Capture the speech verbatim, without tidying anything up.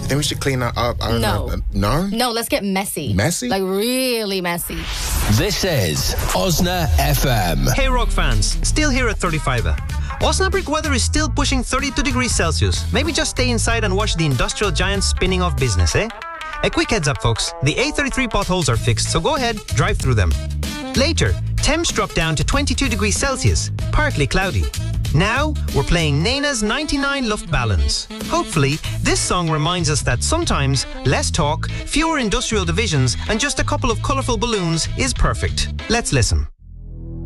You think we should clean that up? I don't No. know. No? No, let's get messy. Messy? Like really messy. This is Osna F M. Hey rock fans, still here at thirty-five. Osnabrück weather is still pushing thirty-two degrees Celsius. Maybe just stay inside and watch the industrial giants spinning off business, eh? A quick heads up, folks. The A thirty-three potholes are fixed, so go ahead, drive through them. Later, temps drop down to twenty-two degrees Celsius, partly cloudy. Now, we're playing Nena's ninety-nine Luftballons. Hopefully, this song reminds us that sometimes less talk, fewer industrial divisions, and just a couple of colourful balloons is perfect. Let's listen.